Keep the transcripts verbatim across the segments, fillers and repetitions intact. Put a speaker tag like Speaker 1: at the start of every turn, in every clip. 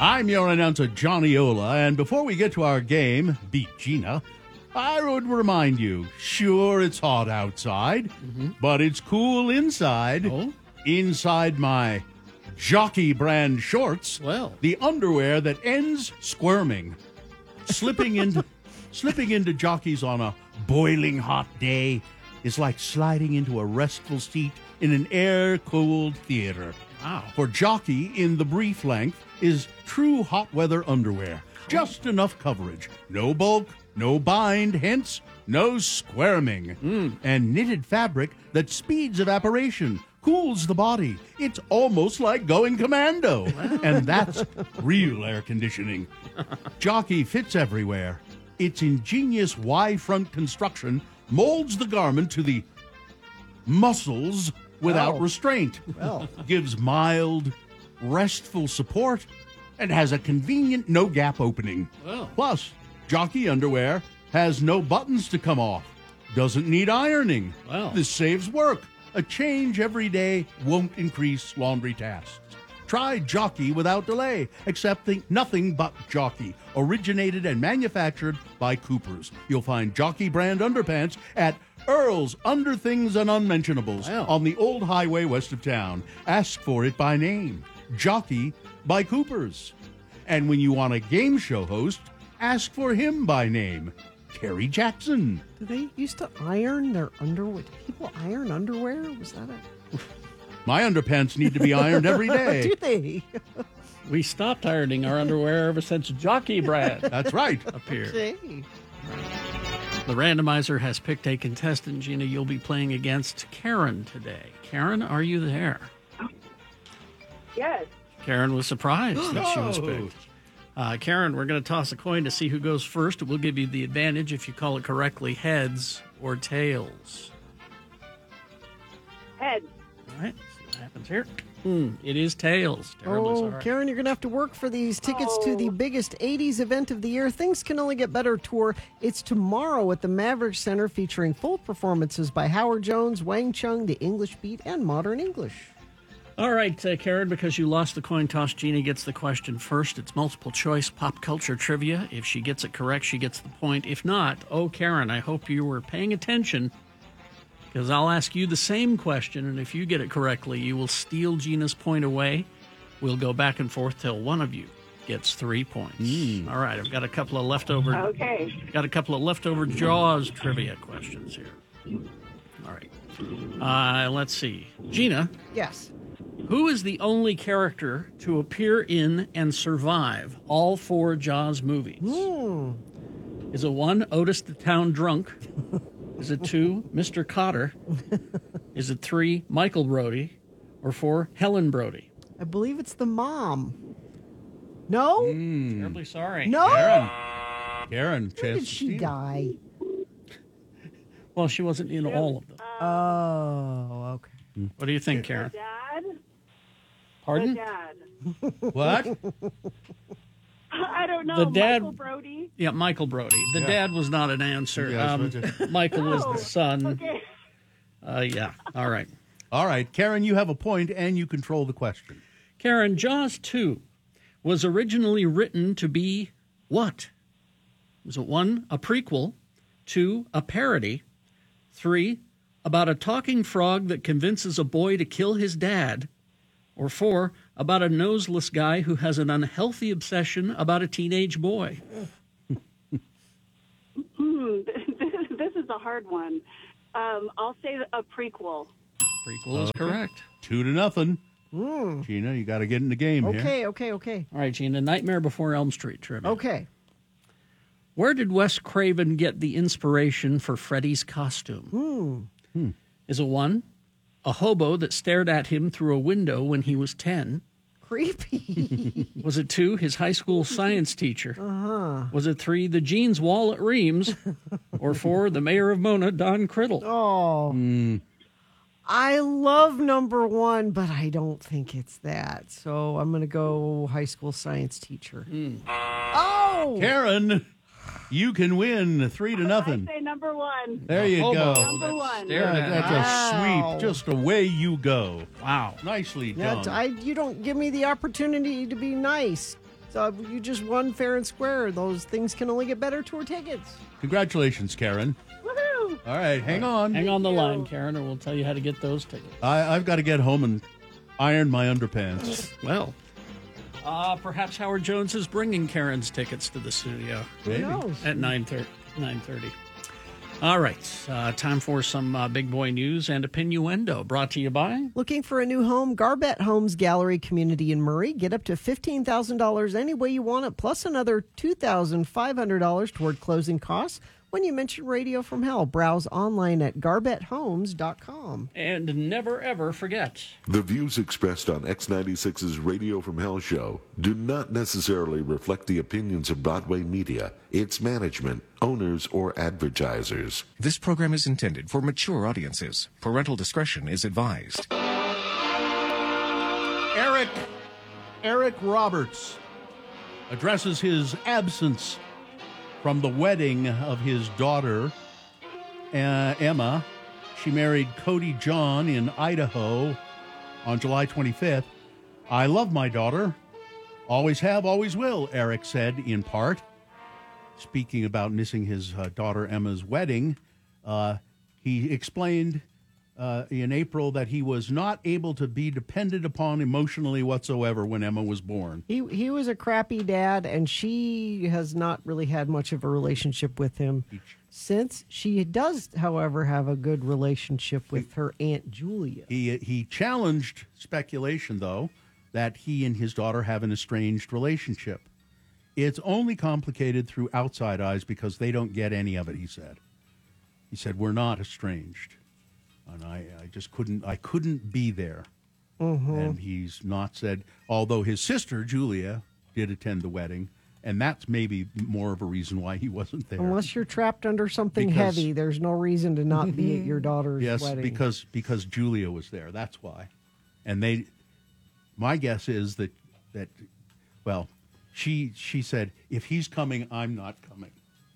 Speaker 1: I'm your announcer, Johnny Ola, and before we get to our game, Beat Gina, I would remind you, sure, it's hot outside, mm-hmm. but it's cool inside.
Speaker 2: Oh?
Speaker 1: Inside my Jockey brand shorts,
Speaker 2: well,
Speaker 1: the underwear that ends squirming. Slipping into, slipping into Jockeys on a boiling hot day is like sliding into a restful seat in an air-cooled theater.
Speaker 2: Wow.
Speaker 1: For Jockey, in the brief length, is true hot weather underwear. Just enough coverage. No bulk, no bind, hence no squirming.
Speaker 2: Mm.
Speaker 1: And knitted fabric that speeds evaporation, cools the body. It's almost like going commando. And that's real air conditioning. Jockey fits everywhere. Its ingenious Y-front construction molds the garment to the muscles without
Speaker 3: Well.
Speaker 1: restraint.
Speaker 3: Well.
Speaker 1: Gives mild, restful support, and has a convenient no-gap opening.
Speaker 2: Well.
Speaker 1: Plus, Jockey underwear has no buttons to come off. Doesn't need ironing.
Speaker 2: Well.
Speaker 1: This saves work. A change every day won't increase laundry tasks. Try Jockey without delay, accepting nothing but Jockey. Originated and manufactured by Coopers. You'll find Jockey brand underpants at Earl's Underthings and Unmentionables
Speaker 2: Wow.
Speaker 1: on the Old Highway west of town. Ask for it by name. Jockey by Coopers. And when you want a game show host, ask for him by name. Terry Jackson.
Speaker 3: Do they used to iron their underwear? Did people iron underwear? Was that it?
Speaker 1: My underpants need to be ironed every day.
Speaker 3: Do they?
Speaker 2: We stopped ironing our underwear ever since Jockey brand
Speaker 1: That's right.
Speaker 2: appeared.
Speaker 3: Okay.
Speaker 2: The randomizer has picked a contestant. Gina, you'll be playing against Karen today. Karen, are you there?
Speaker 4: Yes.
Speaker 2: Karen was surprised that she was
Speaker 1: No.
Speaker 2: picked. Uh, Karen, we're going to toss a coin to see who goes first. We'll give you the advantage if you call it correctly, heads or tails.
Speaker 4: Head.
Speaker 2: All right, see what happens here. Hmm, it is tails. Terribly
Speaker 3: Oh,
Speaker 2: sorry.
Speaker 3: Karen, you're going to have to work for these tickets to the
Speaker 4: Oh.
Speaker 3: biggest eighties event of the year. Things Can Only Get Better tour. It's tomorrow at the Maverick Center, featuring full performances by Howard Jones, Wang Chung, The English Beat, and Modern English.
Speaker 2: All right, uh, Karen, because you lost the coin toss, Gina gets the question first. It's multiple choice pop culture trivia. If she gets it correct, she gets the point. If not, oh, Karen, I hope you were paying attention, because I'll ask you the same question, and if you get it correctly, you will steal Gina's point away. We'll go back and forth till one of you gets three points. All right, I've got a couple of leftover
Speaker 4: Okay.
Speaker 2: got a couple of leftover Jaws trivia questions here. All right. Uh, let's see. Gina,
Speaker 3: Yes.
Speaker 2: who is the only character to appear in and survive all four Jaws movies?
Speaker 3: Hmm.
Speaker 2: Is it one, Otis the Town Drunk? Is it two, Mister Cotter? Is it three, Michael Brody? Or four, Helen Brody?
Speaker 3: I believe it's the mom. No?
Speaker 2: Terribly sorry.
Speaker 3: No?
Speaker 1: Karen. Karen,
Speaker 3: When
Speaker 1: chance
Speaker 3: did
Speaker 1: to
Speaker 3: she
Speaker 1: steal.
Speaker 3: die?
Speaker 2: Well, she wasn't in all of them.
Speaker 3: Oh, okay.
Speaker 2: What do you think, Karen?
Speaker 4: Dad.
Speaker 2: Pardon?
Speaker 4: The dad.
Speaker 1: What?
Speaker 4: I don't know.
Speaker 2: The dad-
Speaker 4: Michael Brody.
Speaker 2: Yeah, Michael Brody. The
Speaker 1: Yeah.
Speaker 2: dad was not an answer.
Speaker 1: Yes,
Speaker 2: Um,
Speaker 1: but-
Speaker 2: Michael was
Speaker 4: Oh,
Speaker 2: the son.
Speaker 4: Okay.
Speaker 2: Uh, yeah, all right.
Speaker 1: All right, Karen, you have a point and you control the question.
Speaker 2: Karen, Jaws two was originally written to be what? Was it one, a prequel, two, a parody, three, about a talking frog that convinces a boy to kill his dad, or four, about a noseless guy who has an unhealthy obsession about a teenage boy?
Speaker 4: Hmm. This, this is a hard one. Um, I'll say a prequel.
Speaker 2: Prequel is correct.
Speaker 1: Two to nothing. Gina, you got to get in the game here.
Speaker 3: Okay, okay, okay.
Speaker 2: All right, Gina, Nightmare Before Elm Street trivia.
Speaker 3: Okay.
Speaker 2: Where did Wes Craven get the inspiration for Freddy's costume?
Speaker 3: Hmm.
Speaker 2: Is it one, a hobo that stared at him through a window when he was ten?
Speaker 3: Creepy.
Speaker 2: Was it two, his high school science teacher?
Speaker 3: Uh-huh.
Speaker 2: Was it three, the jeans wall at Reams? Or four, the mayor of Mona, Don Criddle?
Speaker 3: Oh.
Speaker 1: Hmm.
Speaker 3: I love number one, but I don't think it's that. So I'm going to go high school science teacher. Oh!
Speaker 1: Karen, you can win three to nothing.
Speaker 4: I say number one.
Speaker 1: There you
Speaker 2: Hobo
Speaker 1: go.
Speaker 4: Number
Speaker 2: that
Speaker 4: one.
Speaker 2: stared
Speaker 1: Yeah,
Speaker 2: at
Speaker 1: that's
Speaker 2: him.
Speaker 3: Wow.
Speaker 1: a sweep. Just away you go.
Speaker 2: Wow.
Speaker 1: Nicely
Speaker 3: That,
Speaker 1: done.
Speaker 3: I, you don't give me the opportunity to be nice. So you just won fair and square. Those things can only get better tour tickets.
Speaker 1: Congratulations, Karen.
Speaker 4: Woohoo!
Speaker 1: All right, hang on.
Speaker 2: Hang on the
Speaker 4: you.
Speaker 2: line, Karen, and we'll tell you how to get those tickets.
Speaker 1: I, I've got to get home and iron my underpants.
Speaker 2: Well, uh, perhaps Howard Jones is bringing Karen's tickets to the studio
Speaker 1: Maybe.
Speaker 3: Who knows?
Speaker 2: at nine thirty. All right, uh, time for some uh, big boy news and opinioendo, brought to you by...
Speaker 3: Looking for a new home? Garbett Homes Gallery Community in Murray. Get up to fifteen thousand dollars any way you want it, plus another two thousand five hundred dollars toward closing costs when you mention Radio from Hell. Browse online at garbett homes dot com.
Speaker 2: And never, ever forget...
Speaker 5: The views expressed on X ninety-six's Radio from Hell show do not necessarily reflect the opinions of Broadway Media, its management, owners, or advertisers.
Speaker 6: This program is intended for mature audiences. Parental discretion is advised.
Speaker 1: Eric, Eric Roberts addresses his absence from the wedding of his daughter, uh, Emma. She married Cody John in Idaho on July twenty-fifth. I love my daughter. Always have, always will, Eric said in part. Speaking about missing his uh, daughter Emma's wedding, uh, he explained uh, in April that he was not able to be depended upon emotionally whatsoever when Emma was born.
Speaker 3: He he was a crappy dad, and she has not really had much of a relationship with him since. She does, however, have a good relationship with her Aunt Julia.
Speaker 1: He he challenged speculation, though, that he and his daughter have an estranged relationship. It's only complicated through outside eyes because they don't get any of it, he said. He said, we're not estranged. And I, I just couldn't, I couldn't be there. Mm-hmm. And he's not said, although his sister, Julia, did attend the wedding. And that's maybe more of a reason why he wasn't there.
Speaker 3: Unless you're trapped under something
Speaker 1: Because-
Speaker 3: heavy, there's no reason to not be at your daughter's
Speaker 1: Yes,
Speaker 3: wedding.
Speaker 1: because because Julia was there. That's why. And they, my guess is that that, well, she she said, if he's coming, I'm not coming.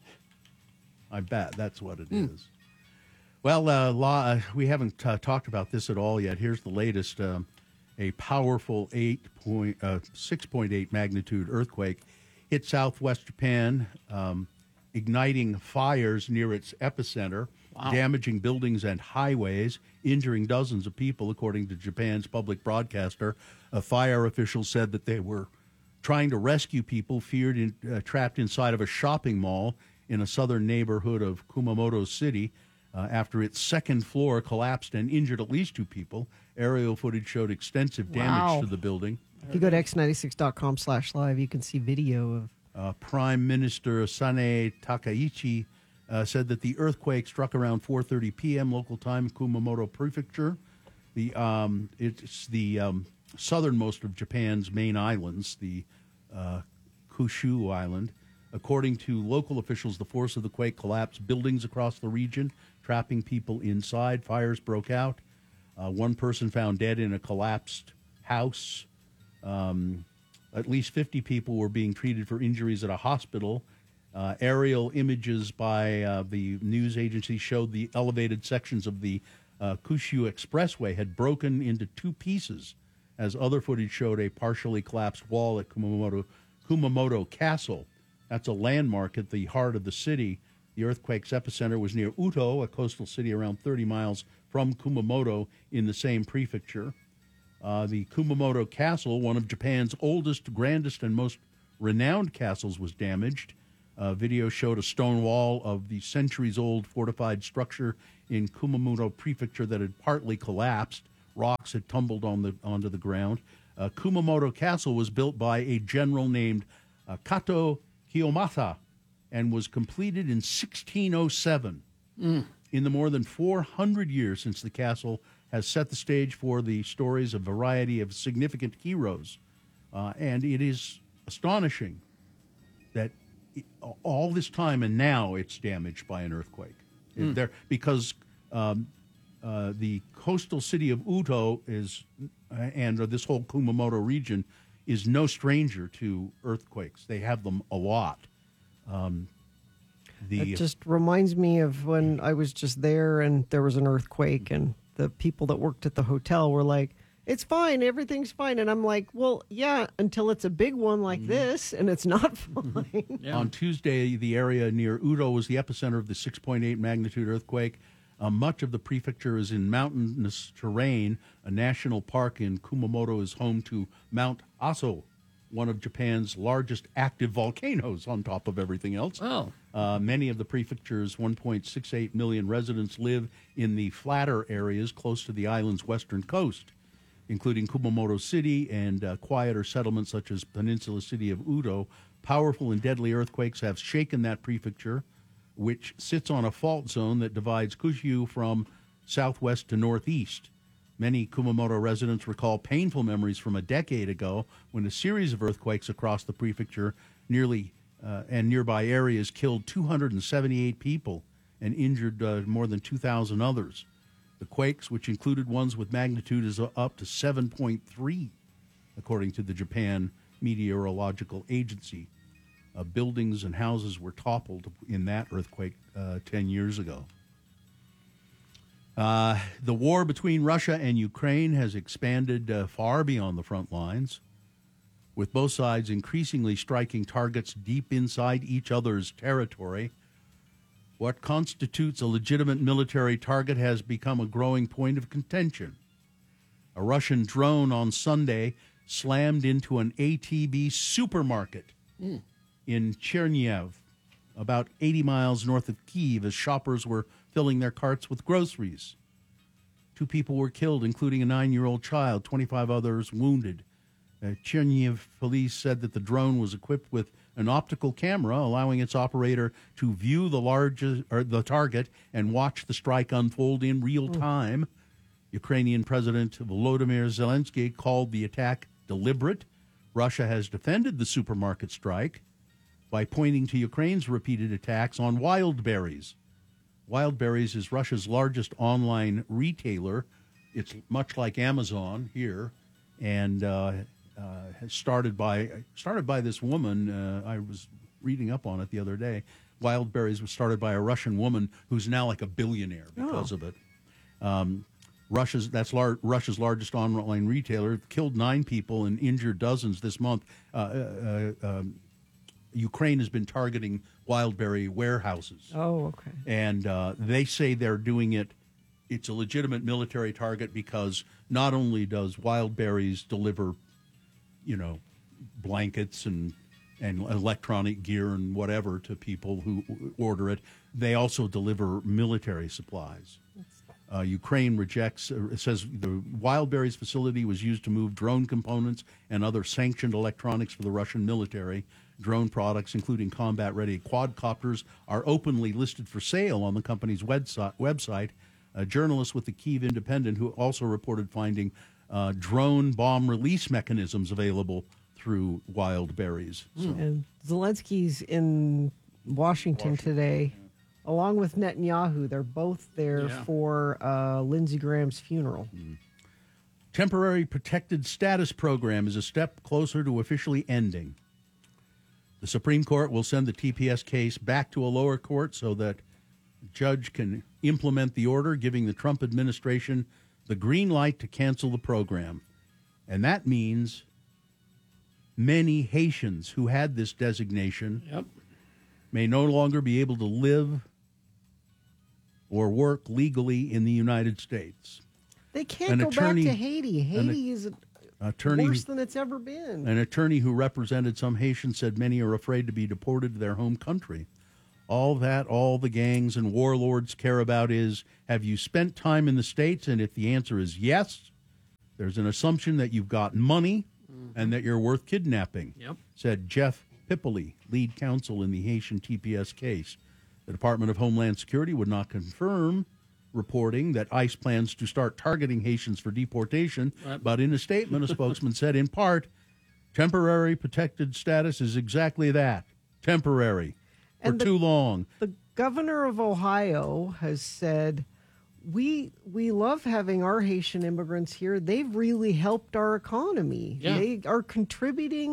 Speaker 1: I bet that's what it
Speaker 3: Mm.
Speaker 1: is. Well, uh, law, uh, we haven't uh, talked about this at all yet. Here's the latest: um, a powerful eight point uh, six point eight magnitude earthquake hit southwest Japan, um, igniting fires near its epicenter,
Speaker 2: Wow.
Speaker 1: damaging buildings and highways, injuring dozens of people, according to Japan's public broadcaster. A fire official said that they were trying to rescue people feared in, uh, trapped inside of a shopping mall in a southern neighborhood of Kumamoto City uh, after its second floor collapsed and injured at least two people. Aerial footage showed extensive damage
Speaker 3: Wow.
Speaker 1: to the building.
Speaker 3: If you go to x ninety-six dot com slash live, you can see video of.
Speaker 1: Uh, Prime Minister Sane Takaichi uh, said that the earthquake struck around four thirty p.m. local time, Kumamoto Prefecture. The um, it's the um, southernmost of Japan's main islands, the uh, Kyushu Island. According to local officials, the force of the quake collapsed buildings across the region, trapping people inside. Fires broke out. Uh, one person found dead in a collapsed house. Um, at least fifty people were being treated for injuries at a hospital. Uh, aerial images by uh, the news agency showed the elevated sections of the uh, Kyushu Expressway had broken into two pieces, as other footage showed a partially collapsed wall at Kumamoto, Kumamoto Castle. That's a landmark at the heart of the city. The earthquake's epicenter was near Uto, a coastal city around thirty miles from Kumamoto in the same prefecture. Uh, the Kumamoto Castle, one of Japan's oldest, grandest, and most renowned castles, was damaged. Uh, video showed a stone wall of the centuries-old fortified structure in Kumamoto Prefecture that had partly collapsed. Rocks had tumbled on the onto the ground. Uh, Kumamoto Castle was built by a general named uh, Kato Kiyomasa and was completed in sixteen oh seven. Mm. In the more than four hundred years since the castle has set the stage for the stories of a variety of significant heroes. Uh, and it is astonishing that it, all this time and now it's damaged by an earthquake. Mm. There, because um, uh, the coastal city of Uto is, uh, and uh, this whole Kumamoto region is no stranger to earthquakes. They have them a lot. Um, the,
Speaker 3: It just reminds me of when I was just there and there was an earthquake, and the people that worked at the hotel were like, it's fine, everything's fine. And I'm like, well, yeah, until it's a big one like
Speaker 2: Mm-hmm.
Speaker 3: this, and it's not fine.
Speaker 2: Yeah.
Speaker 1: On Tuesday, the area near Udo was the epicenter of the six point eight magnitude earthquake. Uh, much of the prefecture is in mountainous terrain. A national park in Kumamoto is home to Mount Aso, one of Japan's largest active volcanoes on top of everything else.
Speaker 2: Oh.
Speaker 1: Uh, many of the prefecture's one point six eight million residents live in the flatter areas close to the island's western coast, including Kumamoto City and uh, quieter settlements such as peninsula city of Udo. Powerful and deadly earthquakes have shaken that prefecture, which sits on a fault zone that divides Kyushu from southwest to northeast. Many Kumamoto residents recall painful memories from a decade ago when a series of earthquakes across the prefecture nearly uh, and nearby areas killed two hundred seventy-eight people and injured uh, more than two thousand others. The quakes, which included ones with magnitudes up to seven point three, according to the Japan Meteorological Agency. Uh, buildings and houses were toppled in that earthquake uh, ten years ago. Uh, the war between Russia and Ukraine has expanded uh, far beyond the front lines, with both sides increasingly striking targets deep inside each other's territory. What constitutes a legitimate military target has become a growing point of contention. A Russian drone on Sunday slammed into an A T B supermarket mm. in Chernihiv, about eighty miles north of Kyiv, as shoppers were filling their carts with groceries. Two people were killed, including a nine-year-old child, twenty-five others wounded. Uh, Chernihiv police said that the drone was equipped with an optical camera, allowing its operator to view the largest or the target and watch the strike unfold in real time. Mm. Ukrainian President Volodymyr Zelensky called the attack deliberate. Russia has defended the supermarket strike by pointing to Ukraine's repeated attacks on Wildberries. Wildberries is Russia's largest online retailer. It's much like Amazon here, and uh, uh, has started by started by this woman. Uh, I was reading up on it the other day. Wildberries was started by a Russian woman who's now like a billionaire because oh. of it. Um, Russia's that's lar- Russia's largest online retailer killed nine people and injured dozens this month. Uh, uh, um, Ukraine has been targeting Wildberry warehouses.
Speaker 3: Oh, okay.
Speaker 1: And uh, they say they're doing it. It's a legitimate military target because not only does Wildberries deliver, you know, blankets and and electronic gear and whatever to people who order it, they also deliver military supplies. Uh, Ukraine rejects, uh, it says the Wildberries facility was used to move drone components and other sanctioned electronics for the Russian military. Drone products, including combat-ready quadcopters, are openly listed for sale on the company's website. A journalist with the Kyiv Independent who also reported finding uh, drone bomb release mechanisms available through Wildberries. So.
Speaker 3: And Zelensky's in Washington, Washington. today. Yeah. Along with Netanyahu, they're both there yeah. for uh, Lindsey Graham's funeral.
Speaker 1: Mm. Temporary Protected Status Program is a step closer to officially ending. The Supreme Court will send the T P S case back to a lower court so that the judge can implement the order, giving the Trump administration the green light to cancel the program. And that means many Haitians who had this designation
Speaker 2: yep.
Speaker 1: may no longer be able to live or work legally in the United States.
Speaker 3: They can't an go attorney, back to Haiti. Haiti is attorney, worse than it's ever been.
Speaker 1: An attorney who represented some Haitians said many are afraid to be deported to their home country. All that all the gangs and warlords care about is, have you spent time in the States? And if the answer is yes, there's an assumption that you've got money mm-hmm. and that you're worth kidnapping,
Speaker 2: yep.
Speaker 1: said Jeff Pipoli, lead counsel in the Haitian T P S case. The Department of Homeland Security would not confirm reporting that ICE plans to start targeting Haitians for deportation, right. but in a statement, a spokesman said, in part, temporary protected status is exactly that, temporary, for
Speaker 3: and the,
Speaker 1: too long.
Speaker 3: The governor of Ohio has said, we we love having our Haitian immigrants here. They've really helped our economy.
Speaker 2: Yeah.
Speaker 3: They are contributing